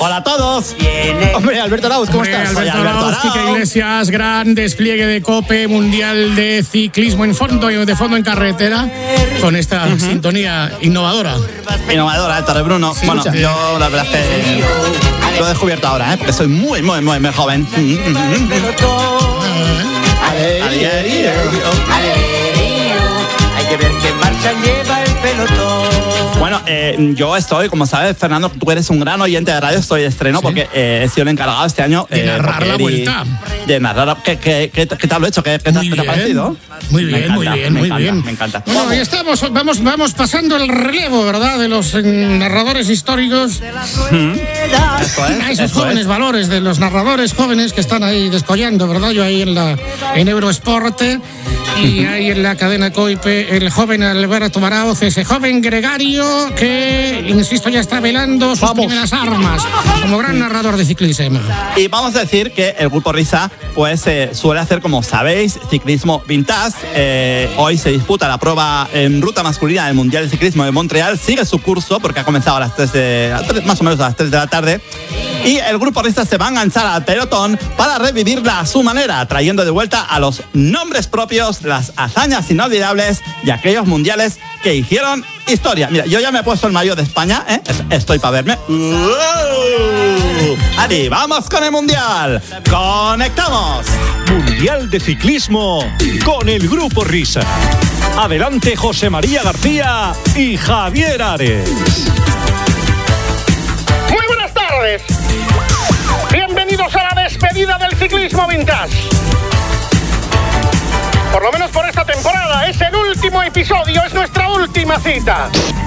Hola a todos. Hombre, Alberto Arauz, ¿cómo estás? Alberto Arauz, Quique Iglesias, gran despliegue de COPE, Mundial de Ciclismo de fondo en carretera, con esta sintonía innovadora. Innovadora, el Torre Bruno. Sí, bueno, yo la verdad es que lo he descubierto ahora, porque soy muy joven. Hay que ver qué marcha lleva el pelotón. Bueno, yo estoy, como sabes, Fernando, tú eres un gran oyente de radio, estoy de estreno, porque he sido el encargado este año de narrar la vuelta. De narrar. ¿Qué tal lo he hecho? ¿Qué te ha parecido? Muy bien. Me encanta. Bueno, ya estamos, vamos pasando el relevo, ¿verdad? De los narradores históricos. A esos jóvenes valores de los narradores jóvenes que están ahí descollando, ¿verdad? Yo ahí en Eurosport y ahí en la cadena COIPE, el joven Alberto Arauz, ese joven gregario que, insisto, ya está velando sus primeras armas como gran narrador de ciclismo. Y vamos a decir que el Grupo Risa pues suele hacer, como sabéis, ciclismo vintage. Hoy se disputa la prueba en ruta masculina del Mundial de Ciclismo de Montreal. Sigue su curso porque ha comenzado a las 3 más o menos a las 3 de la tarde. Y el Grupo Risa se va a enganchar al pelotón para revivirla a su manera, trayendo de vuelta a los nombres propios, las hazañas inolvidables y aquellos mundiales que hicieron historia. Mira, yo ya me he puesto el maillot de España, estoy para verme. Adi, vamos con el Mundial. ¡Conectamos! Mundial de Ciclismo con el Grupo Risa. Adelante José María García y Javier Ares. Muy buenas tardes. Bienvenidos a la despedida del ciclismo vintage. Por lo menos por esta temporada, es el último episodio, es nuestra última cita.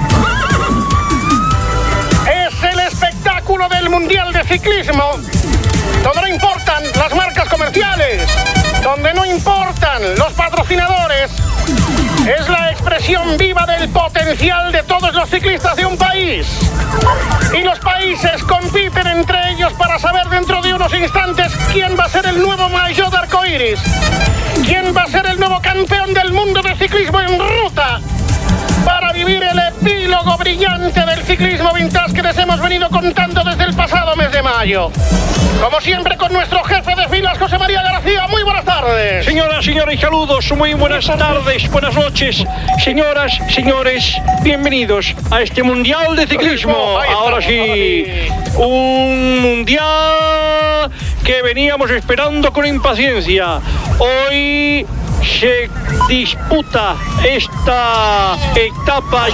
Es el espectáculo del Mundial de Ciclismo, donde no importan las marcas comerciales, donde no importan los patrocinadores. Es la expresión viva del potencial de todos los ciclistas de un país. Y los países compiten entre ellos para saber dentro de unos instantes quién va a ser el nuevo maillot de arcoíris. ¿Quién va a ser el nuevo campeón del mundo de ciclismo en ruta? Para vivir el epílogo brillante del ciclismo vintage que les hemos venido contando desde el pasado mes de mayo. Como siempre, con nuestro jefe de filas, José María García. Muy buenas tardes. Señoras, señores, saludos. Muy buenas tardes, buenas noches. Señoras, señores, bienvenidos a este Mundial de Ciclismo. Ahora sí, un Mundial que veníamos esperando con impaciencia. Hoy se disputa esta etapa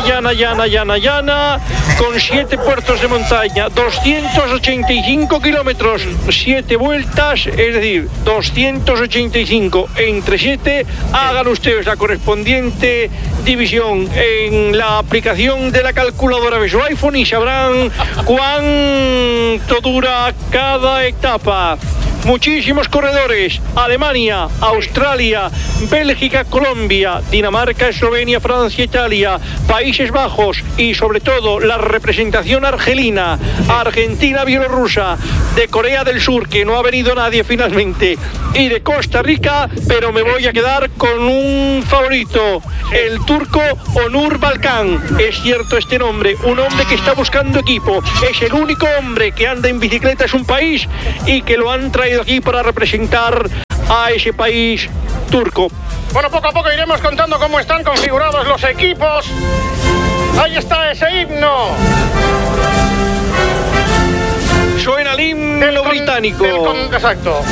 llana, con 7 puertos de montaña, 285 kilómetros, 7 vueltas, es decir, 285 entre 7. Hagan ustedes la correspondiente división en la aplicación de la calculadora de su iPhone y sabrán cuánto dura cada etapa. Muchísimos corredores: Alemania, Australia, Bélgica, Colombia, Dinamarca, Eslovenia, Francia, Italia, Países Bajos y sobre todo la representación argelina, Argentina, Bielorrusia, de Corea del Sur, que no ha venido nadie finalmente, y de Costa Rica, pero me voy a quedar con un favorito, el turco Onur Balkan. Es cierto este nombre, un hombre que está buscando equipo, es el único hombre que anda en bicicleta en un país y que lo han traído aquí para representar a ese país turco. Bueno, poco a poco iremos contando cómo están configurados los equipos. Ahí está ese himno. Suena el himno británico. Exacto.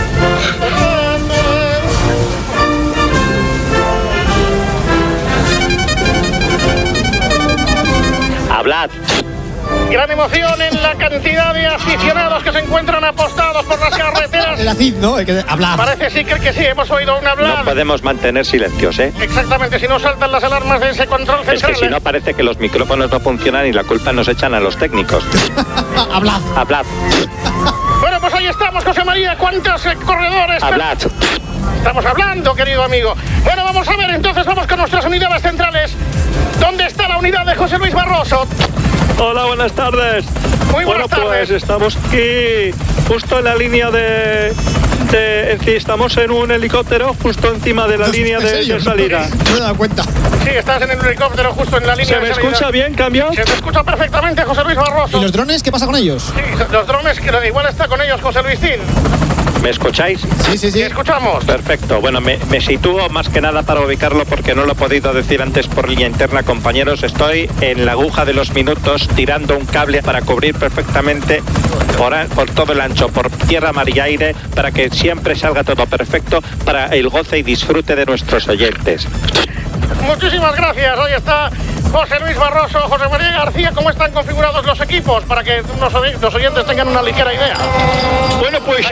Hablad. Gran emoción en la cantidad de aficionados que se encuentran apostados por las carreteras. El ACID, ¿no? Hay que hablar. Parece sí que sí, hemos oído un hablar. No podemos mantener silencios, ¿eh? Exactamente, si no saltan las alarmas de ese control central. Es que si no parece que los micrófonos no funcionan y la culpa nos echan a los técnicos. Hablad. Hablad. Bueno, pues ahí estamos, José María. ¿Cuántos corredores? Hablad. Estamos hablando, querido amigo. Bueno, vamos a ver, entonces vamos con nuestras unidades centrales. ¿Dónde está la unidad de José Luis Barroso? Hola, buenas tardes. Muy buenas tardes. Pues estamos aquí justo en la línea de estamos en un helicóptero justo encima de la línea de salida. No me he dado cuenta. Sí, estás en el helicóptero justo en la línea de salida. ¿Se me escucha bien, cambio? Se te escucha perfectamente, José Luis Barroso. ¿Y los drones? ¿Qué pasa con ellos? Sí, los drones, que igual está con ellos José Luisín. ¿Me escucháis? Sí, escuchamos. Perfecto. Bueno, me sitúo más que nada para ubicarlo porque no lo he podido decir antes por línea interna, compañeros. Estoy en la aguja de los minutos tirando un cable para cubrir perfectamente por todo el ancho, por tierra, mar y aire, para que siempre salga todo perfecto para el goce y disfrute de nuestros oyentes. Muchísimas gracias. Ahí está José Luis Barroso, José María García. ¿Cómo están configurados los equipos? Para que los oyentes tengan una ligera idea. Bueno, pues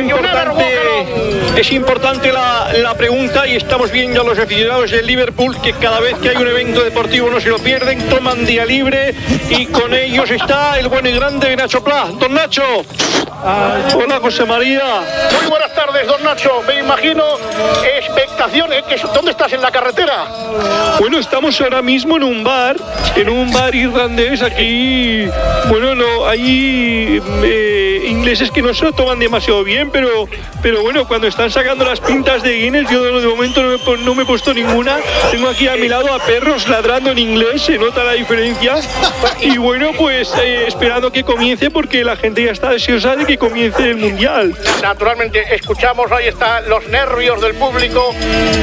es importante la pregunta, y estamos viendo a los aficionados del Liverpool que cada vez que hay un evento deportivo no se lo pierden, toman día libre, y con ellos está el bueno y grande Nacho Pla. Don Nacho. Hola, José María. Muy buenas tardes, don Nacho. Me imagino expectación. ¿Dónde estás? ¿En la carretera? Bueno, estamos ahora mismo en un bar irlandés aquí. Bueno, no, hay ingleses que no se lo toman demasiado bien, pero bueno, cuando están sacando las pintas de Guinness, yo de momento no me he puesto ninguna. Tengo aquí a mi lado a perros ladrando en inglés, se nota la diferencia. Y bueno, pues esperando que comience, porque la gente ya está deseosa de que comience el Mundial. Naturalmente, escuchamos, ahí están los nervios del público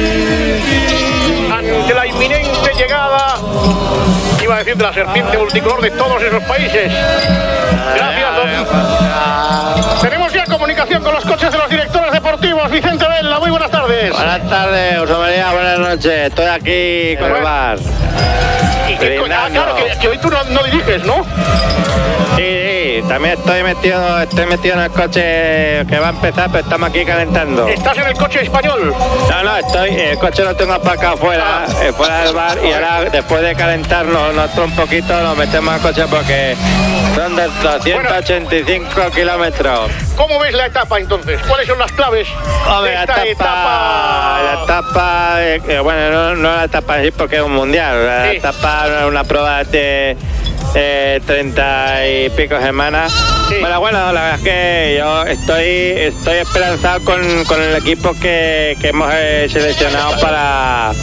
ante la inminente llegada, iba a decir, de la serpiente multicolor de todos esos países. Gracias, don. Tenemos ya comunicación con los coches de los directores deportivos. Vicente Vela, muy buenas tardes. Buenas tardes, José María, buenas noches. Estoy aquí con el bar. Claro, que hoy tú no diriges, ¿no? Sí, también estoy metido en el coche que va a empezar, pero estamos aquí calentando. ¿Estás en el coche español? No, el coche lo tengo aparcado fuera del bar, y ahora, después de calentarnos nosotros un poquito, nos metemos al coche porque son de 285 kilómetros. ¿Cómo ves la etapa entonces? ¿Cuáles son las claves de esta etapa? La etapa, bueno, no la etapa así porque es un mundial. La etapa es una prueba de 30 y pico semanas. Sí. Bueno, la verdad es que yo estoy esperanzado con el equipo que hemos seleccionado para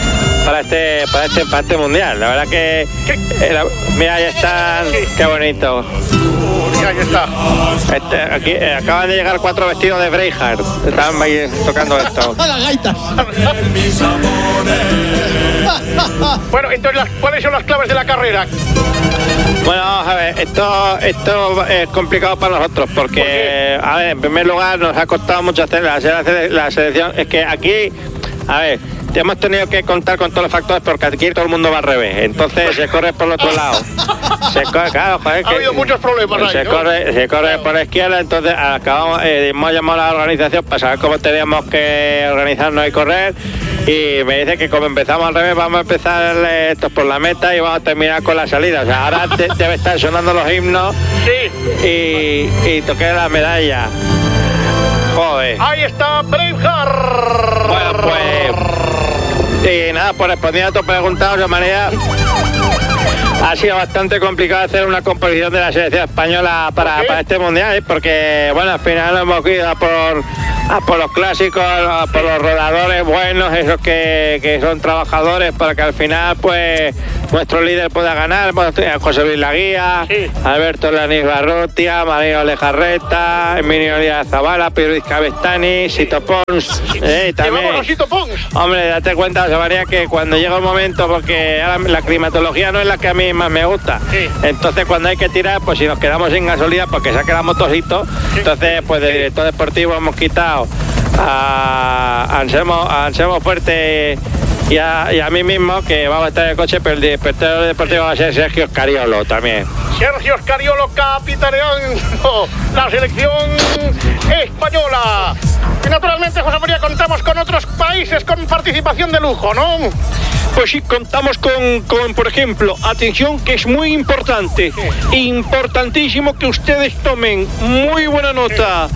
este mundial. La verdad que mira, ya están, qué bonito. Ahí está. Aquí acaban de llegar 4 vestidos de Braveheart. Estaban ahí tocando esto. ¡La gaita! Bueno, entonces, ¿cuáles son las claves de la carrera? Bueno, vamos a ver, esto es complicado para nosotros porque, a ver, en primer lugar nos ha costado mucho hacer la selección. Es que aquí, a ver, hemos tenido que contar con todos los factores porque aquí todo el mundo va al revés, entonces se corre por el otro lado. Claro, joder, ha habido muchos problemas ahí, se corre por la izquierda, entonces hemos llamado a la organización para saber cómo teníamos que organizarnos y correr, y me dice que como empezamos al revés, vamos a empezar estos por la meta y vamos a terminar con la salida. O sea, ahora debe estar sonando los himnos y toqué la medalla. Joder. Ahí está Braveheart. Bueno, pues... Y nada, pues respondiendo a tu pregunta, José María, ha sido bastante complicado hacer una composición de la selección española para este mundial, porque, bueno, al final hemos ido a por los clásicos, a por los rodadores buenos, esos que son trabajadores, para que al final, pues, nuestro líder pueda ganar. José Luis Laguía, Alberto Lanís Barrutia, Mario Lejarreta, Emilio Díaz Zavala, Pedro Cabestani, Sito Pons. También. Sito Pons. Hombre, date cuenta, José María, que cuando llega un momento, porque ahora la climatología no es la que a mí más me gusta, entonces cuando hay que tirar, pues si nos quedamos sin gasolina porque se ha quedado motorcito, entonces pues de director deportivo hemos quitado a Anselmo Fuerte y a mí mismo, que vamos a estar en el coche, pero el director deportivo va a ser Sergio Scariolo también. Sergio Scariolo capitaneando la selección española. Y naturalmente, José María, contamos con otros países con participación de lujo, ¿no? Pues sí, contamos con, por ejemplo, atención, que es muy importante, importantísimo que ustedes tomen muy buena nota.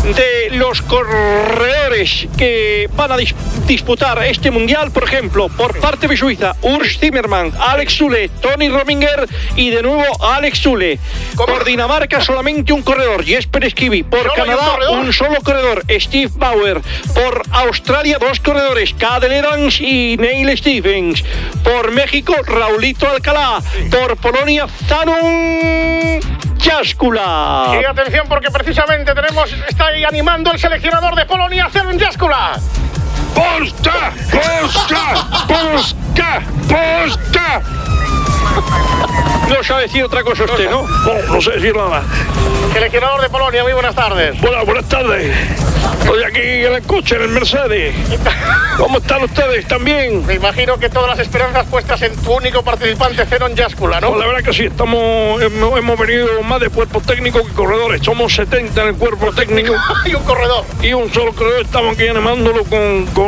de los corredores que van a disputar este mundial, por ejemplo, por parte de Suiza, Urs Zimmermann, Alex Zülle, Toni Rominger y de nuevo Alex Zülle. Por Dinamarca solamente un corredor, Jesper Skibby. Por Canadá un solo corredor, Steve Bauer. Por Australia 2 corredores, Cadel Evans y Neil Stephens. Por México Raulito Alcalá. Por Polonia Zanon Jaskula. Y atención porque precisamente está ahí animando el seleccionador de Polonia, Zanon Jaskula. ¡Polska! ¡Polska! ¡Polska! ¡Polska! No sabe decir otra cosa usted, ¿no? No sé decir nada. Seleccionador de Polonia, muy buenas tardes. Buenas tardes. Estoy aquí en el coche, en el Mercedes. ¿Cómo están ustedes? ¿Están bien? Me imagino que todas las esperanzas puestas en tu único participante, Zanon Jaskula, ¿no? Pues la verdad que sí, hemos venido más de cuerpo técnico que corredores. Somos 70 en el cuerpo técnico. Y un corredor. Y un solo corredor. Estamos aquí animándolo con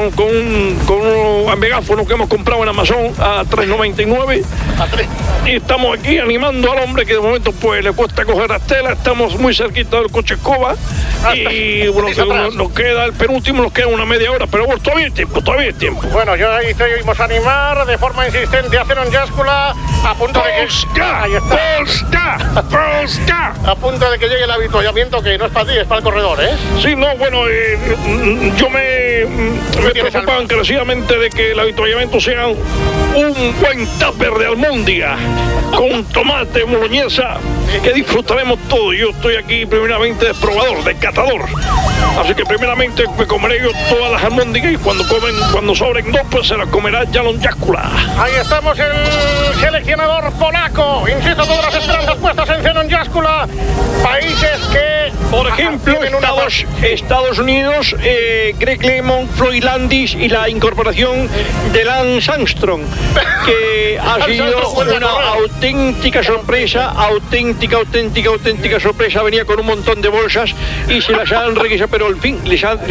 un megáfono que hemos comprado en Amazon a $3.99. Y estamos aquí animando al hombre que de momento pues le cuesta coger las telas. Estamos muy cerquita del coche escoba. Y bueno, nos queda el penúltimo, nos queda una media hora, pero bueno, todavía hay tiempo. Bueno, yo ahí te oímos animar de forma insistente a Zanon Jaskula a punto de que... Ahí está. ¡Polska! A punto de que llegue el avituallamiento, que no es para ti, es para el corredor, ¿eh? Sí, no, bueno, yo me preocupa encarecidamente de que el avituallamiento sea un buen tupper de almóndiga con tomate, boloñesa, que disfrutaremos todo. Yo estoy aquí primeramente de probador, de catador. Así que primeramente me comeré yo todas las almóndigas y cuando sobren 2, pues se las comerá Zanon Jaskula. Ahí estamos, el seleccionador polaco. Insisto, todas las esperanzas puestas en Zanon Jaskula. Países que... Por ejemplo, Estados Unidos, Greg LeMond, Floyd Landis y la incorporación de Lance Armstrong, que ha sido una auténtica sorpresa, auténtica sorpresa. Venía con un montón de bolsas y se las han requisado, pero al fin les ha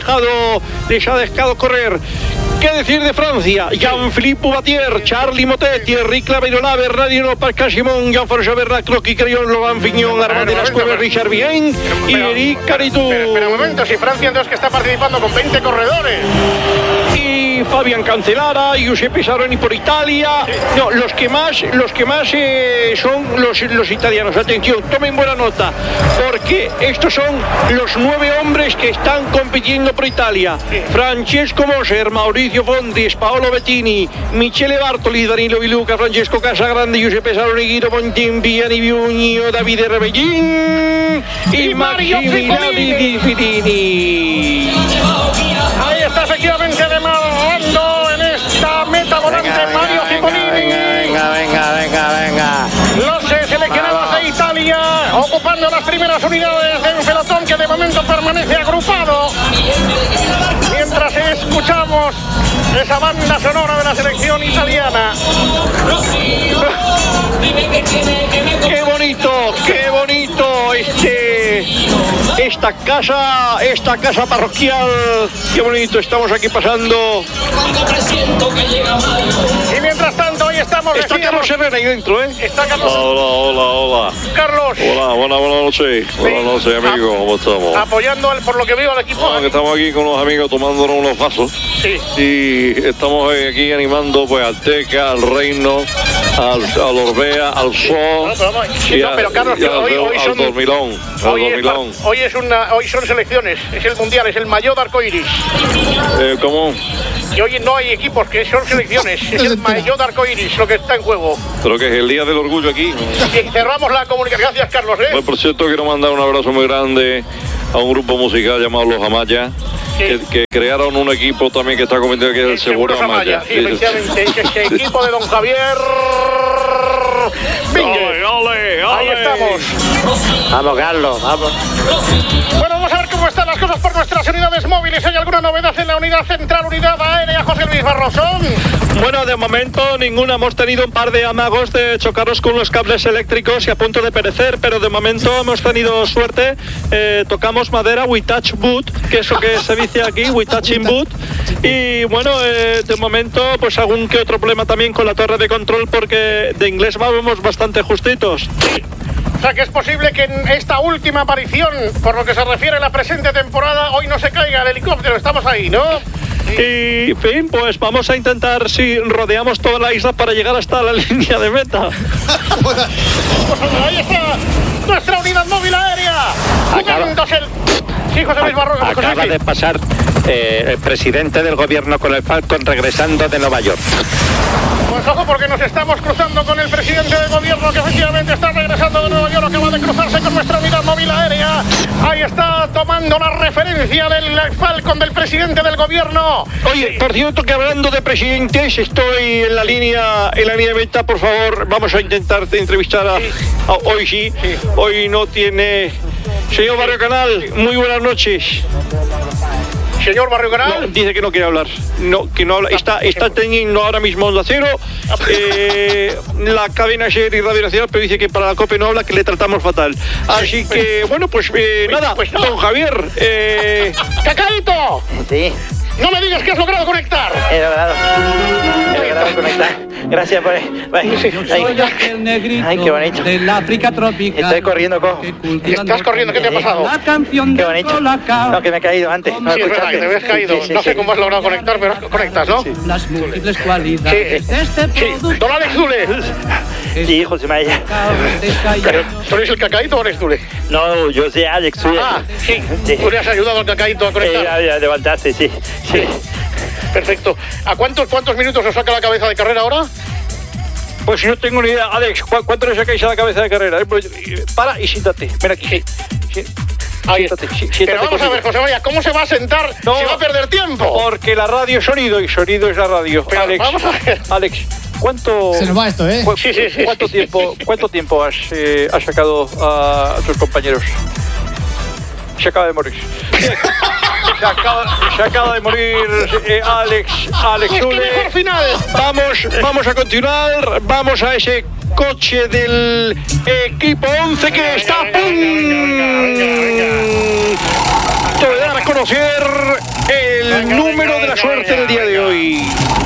dejado correr. ¿Qué decir de Francia? Jean-Philippe Boubatier, Charlie Motet, Thierry Claverola, Bernardino Pascal Simon, Jean-François Bernat, Cloqui Crillon, Laurent Fignon, Armand de las Cuevas, Richard Vienne y Eric Caritou. Espera un momento, si Francia entonces que está participando con 20 corredores. Y Fabian Cancellara, Giuseppe Saroni por Italia. No, los que más son los italianos. Atención, tomen buena nota, porque estos son los 9 hombres que están compitiendo por Italia. Francesco Moser, Maurizio Fondris, Paolo Bettini, Michele Bartoli, Danilo Viluca, Francesco Casagrande, Giuseppe Saroni, Guido Montin, Vianney Viugno, Davide Rebellin y Maximiliano Di Fidini. Ahí está efectivamente demandando en esta meta volante Mario Cipollini. Venga. Los seleccionados de Italia ocupando las primeras unidades de un pelotón que de momento permanece agrupado. Mientras escuchamos esa banda sonora de la selección italiana. Qué bonito esta casa parroquial. Qué bonito, estamos aquí pasando. Y mientras tanto hoy estamos... Está Carlos Herrera ahí dentro, ¿eh? Está Carlos... Hola. Carlos. Hola, buenas noches. Buenas noches, amigos, ¿cómo estamos? Apoyando, por lo que veo, al equipo. Estamos aquí con unos amigos tomándonos unos vasos. Sí. Y estamos aquí animando pues al Teca, al Reino, al Orbea, al Sol. Pero Carlos, hoy son... al Dormilón. Hoy son selecciones, es el mundial, es el maillot de arcoiris. ¿Cómo? Y hoy no hay equipos, que son selecciones, es el maillot de arcoiris lo que está en juego. Creo que es el Día del Orgullo aquí. Y cerramos la comunicación. Gracias, Carlos. Pues, por cierto, quiero mandar un abrazo muy grande a un grupo musical llamado Los Amaya, que crearon un equipo también que está cometido, que es el Seguro Amaya. Sí, efectivamente, ese equipo de don Javier Vingue. Ahí estamos. Vamos, Carlos, vamos. Bueno, vamos a ver cómo están las cosas por nuestras unidades móviles. ¿Hay alguna novedad en la unidad central, unidad aérea, José Luis Barroso? Bueno, de momento ninguna. Hemos tenido un par de amagos de chocarnos con los cables eléctricos y a punto de perecer, pero de momento hemos tenido suerte. Tocamos madera, we touch wood, que es lo que se dice aquí, we touching wood. Y bueno, de momento pues algún que otro problema también con la torre de control, porque de inglés vamos bastante justitos. O sea, que es posible que en esta última aparición, por lo que se refiere a la presente temporada, hoy no se caiga el helicóptero. Estamos ahí, ¿no? Y, en fin, pues vamos a intentar si rodeamos toda la isla para llegar hasta la línea de meta. Pues ahí está nuestra unidad móvil aérea. Jugándose el... Sí, José Luis Barroso. Acaba de pasar el presidente del gobierno con el Falcon regresando de Nueva York. Pues ojo, porque nos estamos cruzando con el presidente del gobierno, que efectivamente está regresando de Nueva York. Acaba de cruzarse con nuestra unidad móvil aérea. Ahí está tomando la referencia del Falcon del presidente del gobierno. Oye, por cierto, que hablando de presidentes, estoy en la línea de meta. Por favor, vamos a intentar entrevistar a hoy sí. Hoy no tiene... Señor Barrio Canal, muy buenas noches. Señor Barrio Canal. No, dice que no quiere hablar. No, que no habla. Está teniendo ahora mismo Onda Cero. La cadena SER y Radio Nacional, pero dice que para la COPE no habla, que le tratamos fatal. Así que, bueno, pues nada, don Javier. ¡Cacaíto! Sí. No me digas que has logrado conectar. He logrado conectar. Gracias por... Ay, qué bonito. Del África tropical. Estoy corriendo, cojo. ¿Estás corriendo? ¿Qué te ha pasado? Qué bonito. No, que me he caído antes. Sí, es verdad, que te habías caído. No sé cómo has logrado conectar, pero conectas, ¿no? Las múltiples cualidades de este producto. Don Alex Dule. Sí, José María. ¿Tú eres el Cacaíto o eres Dule? No, yo soy Alex. Ah, sí. ¿Tú le has ayudado al Cacaíto a conectar? Ya levantaste, sí. Perfecto. ¿A cuántos minutos os saca la cabeza de carrera ahora? Pues no tengo ni idea. Alex, ¿cuánto le sacáis a la cabeza de carrera? Para y siéntate. Ven aquí. Ahí está. Pero vamos a ver, José María, ¿cómo se va a sentar si va a perder tiempo? Porque la radio es sonido y sonido es la radio. Pero Alex, vamos a ver. Alex, ¿cuánto... Se nos va esto, ¿eh? Sí. ¿Cuánto tiempo has sacado a tus compañeros? Se acaba de morir. Se acaba de morir Alex Dule. Mejor final. Vamos a continuar. Vamos a ese coche del equipo 11 que está a punto de dar a conocer el número de la suerte del día de hoy.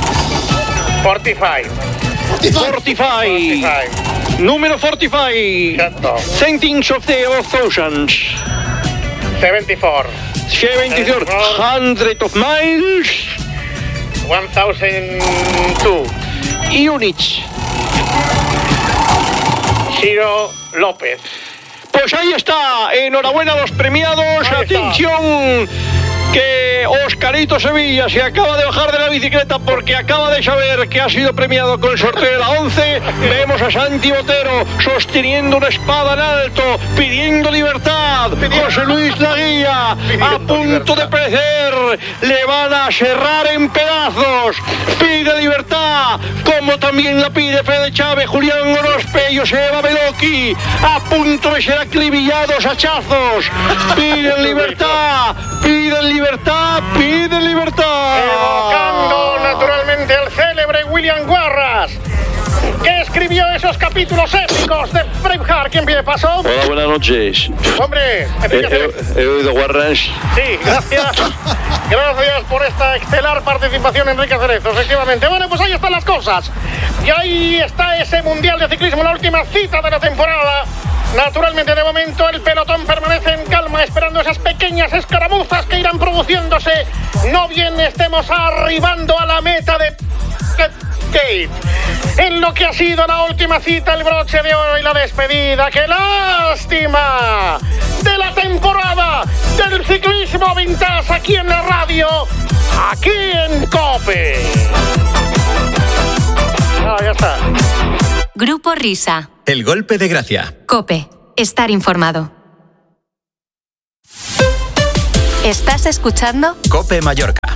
45. Número 45. Centings of the thousands. 74. 100 of miles. 1002. Units. Ciro López. Pues ahí está. Enhorabuena a los premiados. Atención, que Oscarito Sevilla se acaba de bajar de la bicicleta porque acaba de saber que ha sido premiado con el sorteo de la 11. Vemos a Santi Botero sosteniendo una espada en alto, pidiendo libertad. José Luis Laguía a punto de perecer. Le van a serrar en pedazos. Pide libertad, como también la pide Fede Chávez, Julián Gorospe y Joseba Beloki, a punto de ser acribillados a hachazos. Piden libertad, piden libertad, piden libertad. Evocando naturalmente al célebre William Guarras, que escribió esos capítulos épicos de Braveheart. ¿Quién pide paso? Hola, buenas noches. Hombre, he oído Guarras. Sí, gracias. Gracias por esta estelar participación, Enrique Cerezo, efectivamente. Bueno, pues ahí están las cosas. Y ahí está ese Mundial de Ciclismo, la última cita de la temporada. Naturalmente, de momento, el pelotón permanece en calma, esperando esas pequeñas escaramuzas que irán produciéndose. No bien estemos arribando a la meta de Gate. En lo que ha sido la última cita, el broche de oro y la despedida. ¡Qué lástima! De la temporada del ciclismo vintage aquí en la radio, aquí en COPE. Ya está. Grupo Risa. El golpe de gracia. COPE. Estar informado. ¿Estás escuchando? COPE Mallorca.